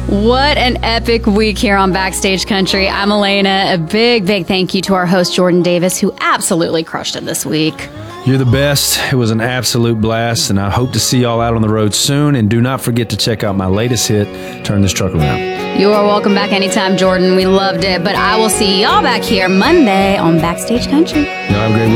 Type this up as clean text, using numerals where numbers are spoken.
What an epic week here on Backstage Country. I'm Elena. A big thank you to our host, Jordan Davis, who absolutely crushed it this week. You're the best. It was an absolute blast, and I hope to see y'all out on the road soon. And do not forget to check out my latest hit, Turn This Truck Around. You are welcome back anytime, Jordan. We loved it. But I will see y'all back here Monday on Backstage Country. Y'all have a great week.